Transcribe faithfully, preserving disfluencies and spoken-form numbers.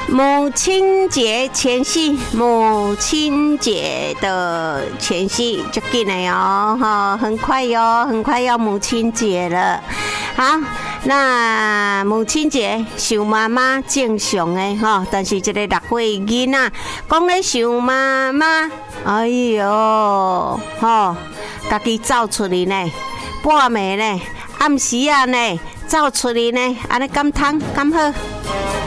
母亲节前夕，母亲节的前夕就进来哦，哈，很快哟，很快要母亲节了。好，那母亲节想妈妈正常的哈，但是这个六岁囡仔讲咧想妈妈，哎哟，吼，家己走出去呢，半暝呢，暗时啊呢，走出去呢，安尼敢通敢好？